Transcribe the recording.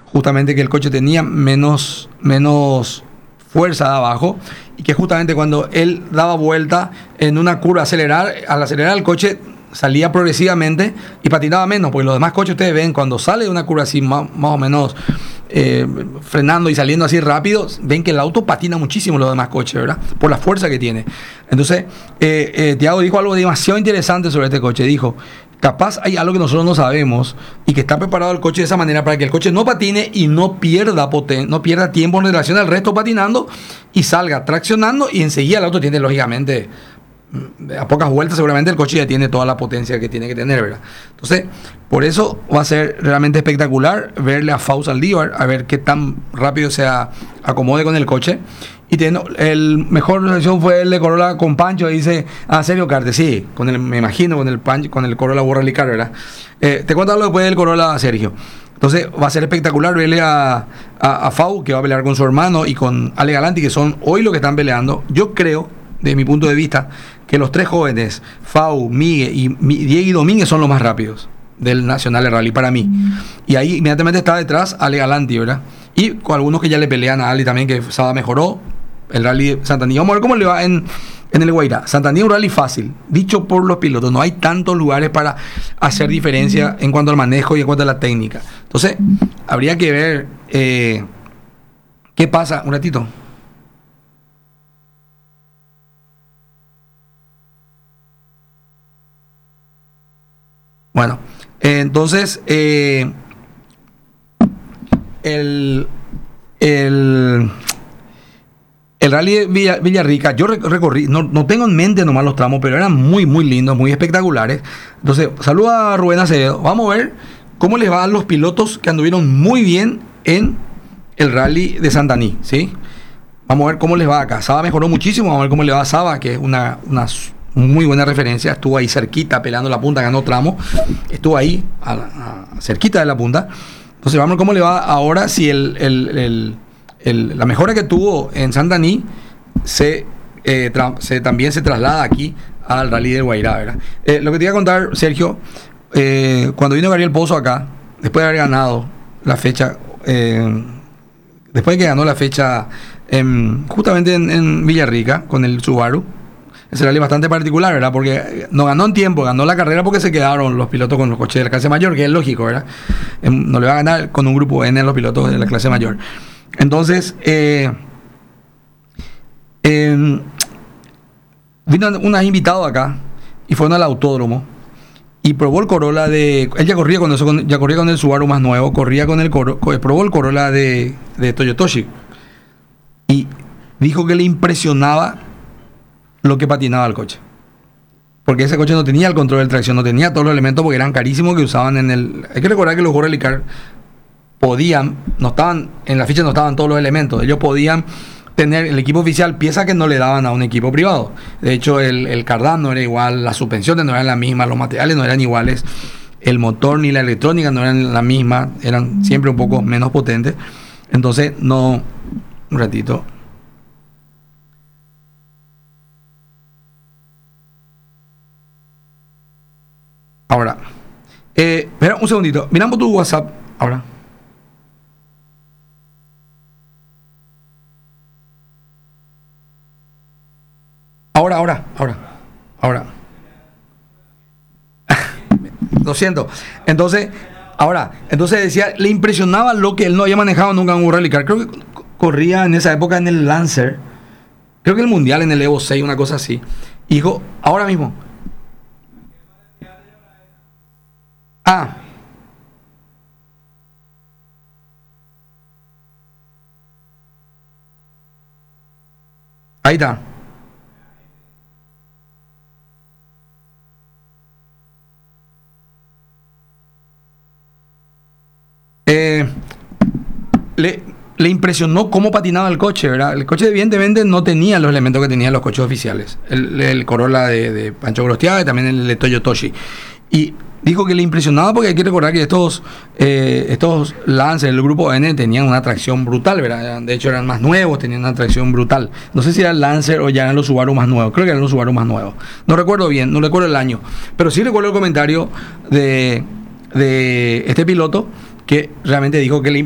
justamente que el coche tenía menos fuerza de abajo, y que justamente cuando él daba vuelta en una curva, al acelerar el coche salía progresivamente y patinaba menos, porque los demás coches ustedes ven, cuando sale de una curva así más o menos frenando y saliendo así rápido, ven que el auto patina muchísimo los demás coches, ¿verdad? Por la fuerza que tiene. Entonces, Thiago dijo algo demasiado interesante sobre este coche. Dijo, capaz hay algo que nosotros no sabemos y que está preparado el coche de esa manera para que el coche no patine y no pierda tiempo en relación al resto patinando y salga traccionando, y enseguida el auto tiene, lógicamente, a pocas vueltas seguramente el coche ya tiene toda la potencia que tiene que tener, ¿verdad? Entonces, por eso va a ser realmente espectacular verle a Fau Zaldívar, a ver qué tan rápido se acomode con el coche. Y el mejor reacción fue el de Corolla con Pancho. Dice, Sergio Carte, sí, me imagino con el Corolla World Rally Car, ¿verdad? Te cuento algo después del Corolla, Sergio. Entonces va a ser espectacular verle a Fau, que va a pelear con su hermano, y con Ale Galanti, que son hoy los que están peleando. Yo creo, desde mi punto de vista, que los tres jóvenes, Fau, Miguel y Diego y Domínguez, son los más rápidos del Nacional de Rally para mí. Y ahí inmediatamente está detrás Ale Galanti, ¿verdad? Y con algunos que ya le pelean a Ale también, que Saba mejoró el Rally de Santaní. Vamos a ver cómo le va en el Guairá. Santaní es un rally fácil, dicho por los pilotos. No hay tantos lugares para hacer diferencia en cuanto al manejo y en cuanto a la técnica. Entonces, habría que ver qué pasa. Un ratito. Bueno, entonces, el rally de Villarrica, yo recorrí, no tengo en mente nomás los tramos, pero eran muy, muy lindos, muy espectaculares. Entonces, saludo a Rubén Acevedo. Vamos a ver cómo les va a los pilotos que anduvieron muy bien en el rally de Santaní, ¿sí? Vamos a ver cómo les va acá. Saba mejoró muchísimo. Vamos a ver cómo le va a Saba, que es una muy buena referencia. Estuvo ahí cerquita, peleando la punta, ganó tramo. Estuvo ahí, cerquita de la punta. Entonces, vamos a ver cómo le va ahora, si la mejora que tuvo en Santaní también se traslada aquí al Rally del Guairá, ¿verdad? Lo que te iba a contar, Sergio, cuando vino Gabriel Pozo acá, después de haber ganado la fecha, después de que ganó la fecha justamente en Villarrica con el Subaru, ese rally bastante particular, ¿verdad? Porque no ganó en tiempo, ganó la carrera porque se quedaron los pilotos con los coches de la clase mayor, que es lógico, ¿verdad? No le va a ganar con un grupo N a los pilotos de la clase mayor. Entonces, vino unos invitados acá y fueron al autódromo y probó el Corolla él ya corría con eso, ya corría con el Subaru más nuevo, probó el Corolla de Toyotoshi y dijo que le impresionaba lo que patinaba el coche. Porque ese coche no tenía el control de tracción, no tenía todos los elementos porque eran carísimos que usaban Hay que recordar que los World Rally Car en la ficha no estaban todos los elementos. Ellos podían tener el equipo oficial piezas que no le daban a un equipo privado. De hecho, el cardán no era igual, las suspensiones no eran las mismas, los materiales no eran iguales, el motor ni la electrónica no eran la misma, eran siempre un poco menos potentes. Entonces, un ratito. Ahora, espera un segundito, miramos tu WhatsApp ahora. Ahora. Lo siento. Entonces decía, le impresionaba lo que él no había manejado nunca en un rally car. Creo que corría en esa época en el Lancer. Creo que el Mundial en el Evo 6, una cosa así. Y dijo, ahora mismo. Ahí está. Le impresionó cómo patinaba el coche, ¿verdad? El coche evidentemente no tenía los elementos que tenían los coches oficiales. El Corolla de Pancho Grostiaga y también el de Toyotoshi. Y dijo que le impresionaba porque hay que recordar que estos Lancer, el grupo N, tenían una tracción brutal, ¿verdad? De hecho eran más nuevos, tenían una tracción brutal. No sé si era el Lancer o ya eran los Subaru más nuevos. Creo que eran los Subaru más nuevos. No recuerdo bien, no recuerdo el año. Pero sí recuerdo el comentario de este piloto que realmente dijo que